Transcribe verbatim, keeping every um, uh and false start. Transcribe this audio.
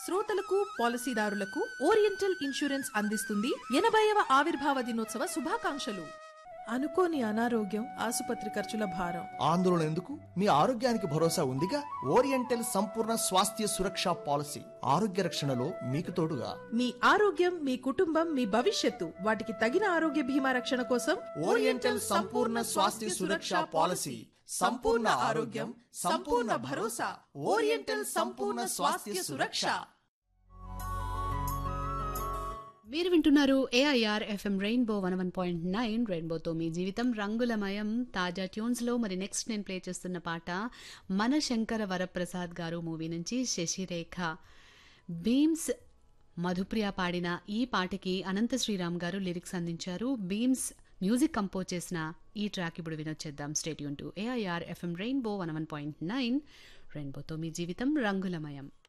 శ్రోతలకు పాలసీదారులకు oriental insurance అందిస్తుంది ఎనభైవ ఆవిర్భావ దినోత్సవ శుభాకాంక్షలు. అనుకోని అనారోగ్యం, ఆసుపత్రి ఖర్చుల భారం. ఆందోళన ఎందుకు? మీ ఆరోగ్యానికి భరోసా ఉందిగా. ఓరియంటల్ సంపూర్ణ స్వాస్థ్య సురక్ష పాలసీ ఆరోగ్య రక్షణలో మీకు తోడుగా. మీ ఆరోగ్యం, మీ కుటుంబం, మీ భవిష్యత్తు వాటికి తగిన ఆరోగ్య బీమా రక్షణ కోసం ఓరియంటల్ సంపూర్ణ స్వాస్థ్య సురక్ష పాలసీ. సంపూర్ణ ఆరోగ్యం, సంపూర్ణ భరోసా. ఓరియంటల్ సంపూర్ణ స్వాస్థ్య సురక్ష. మీరు వింటున్నారు AIR FM rainbow one one point nine. రెయిన్బోతో మీ జీవితం రంగులమయం. తాజా ట్యూన్స్ లో మరి నెక్స్ట్ నేను ప్లే చేస్తున్న పాట మన శంకర వరప్రసాద్ గారు మూవీ నుంచి శశిరేఖ. బీమ్స్ మధుప్రియ పాడిన ఈ పాటకి అనంత శ్రీరామ్ గారు లిరిక్స్ అందించారు. బీమ్స్ మ్యూజిక్ కంపోజ్ చేసిన ఈ ట్రాక్ ఇప్పుడు వినొచ్చేద్దాం. State Yoon to AIR FM rainbow one one point nine. రెయిన్బోతో మీ జీవితం రంగులమయం.